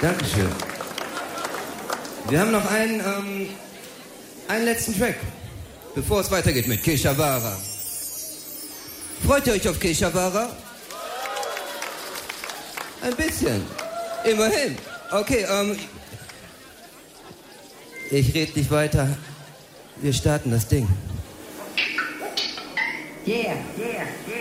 Dankeschön. Wir haben noch einen letzten Track, bevor es weitergeht mit Keshavara. Freut ihr euch auf Keshavara? Ein bisschen. Immerhin. Okay, ich rede nicht weiter. Wir starten das Ding. Yeah, yeah, yeah.